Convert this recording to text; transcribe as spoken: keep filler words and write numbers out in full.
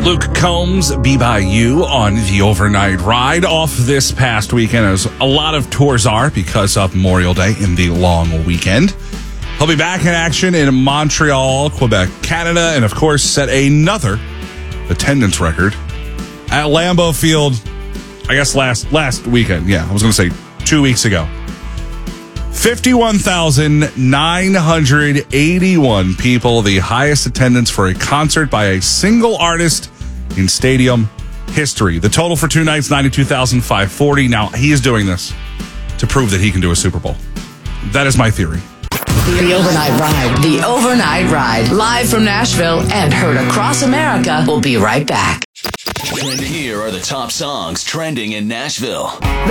Luke Combs, Be By You on the overnight ride off this past weekend, as a lot of tours are because of Memorial Day and the long weekend. He'll be back in action in Montreal, Quebec, Canada, and of course set another attendance record at Lambeau Field, I guess last last weekend. Yeah, I was going to say two weeks ago. fifty-one thousand nine hundred eighty-one people, the highest attendance for a concert by a single artist in stadium history. The total for two nights, ninety-two thousand five hundred forty. Now, he is doing this to prove that he can do a Super Bowl. That is my theory. The Overnight Ride. The Overnight Ride. Live from Nashville and heard across America. We'll be right back. Here are the top songs trending in Nashville.